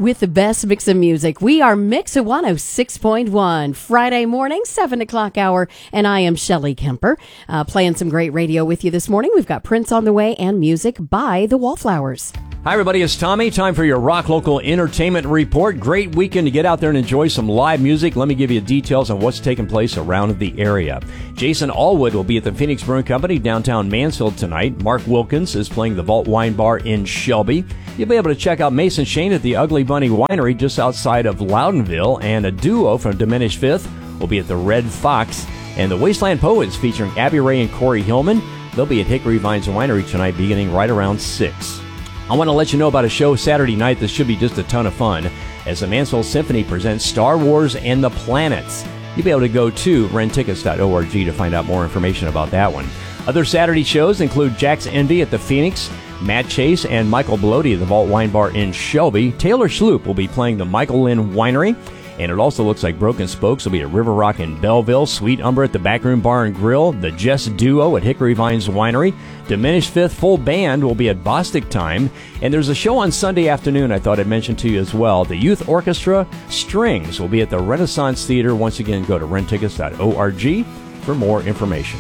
with the best mix of music. We are Mix 106.1, Friday morning, 7 o'clock hour, and I am Shelley Kemper, playing some great radio with you this morning. We've got Prince on the way and music by the Wallflowers. Hi, everybody. It's Tommy. Time for your Rock Local Entertainment Report. Great weekend to get out there and enjoy some live music. Let me give you details on what's taking place around the area. Jason Allwood will be at the Phoenix Brewing Company downtown Mansfield tonight. Mark Wilkins is playing the Vault Wine Bar in Shelby. You'll be able to check out Mason Shane at the Ugly Bunny Winery just outside of Loudonville. And a duo from Diminished Fifth will be at the Red Fox. And the Wasteland Poets featuring Abby Ray and Corey Hillman. They'll be at Hickory Vines Winery tonight beginning right around 6. I want to let you know about a show Saturday night that should be just a ton of fun as the Mansfield Symphony presents Star Wars and the Planets. You'll be able to go to renttickets.org to find out more information about that one. Other Saturday shows include Jack's Envy at the Phoenix, Matt Chase and Michael Bellotti at the Vault Wine Bar in Shelby. Taylor Schloop will be playing the Michael Lynn Winery. And it also looks like Broken Spokes will be at River Rock in Belleville, Sweet Umber at the Backroom Bar and Grill, the Jess Duo at Hickory Vines Winery, Diminished Fifth Full Band will be at Bostic Time, and there's a show on Sunday afternoon I thought I'd mention to you as well. The Youth Orchestra Strings will be at the Renaissance Theater. Once again, go to renttickets.org for more information.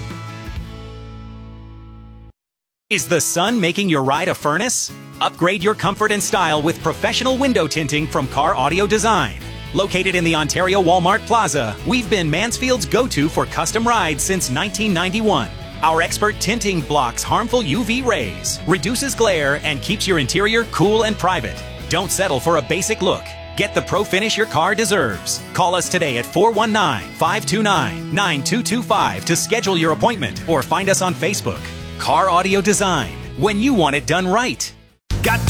Is the sun making your ride a furnace? Upgrade your comfort and style with professional window tinting from Car Audio Design. Located in the Ontario Walmart Plaza, we've been Mansfield's go-to for custom rides since 1991. Our expert tinting blocks harmful UV rays, reduces glare, and keeps your interior cool and private. Don't settle for a basic look. Get the pro finish your car deserves. Call us today at 419-529-9225 to schedule your appointment or find us on Facebook. Car Audio Design, when you want it done right. Got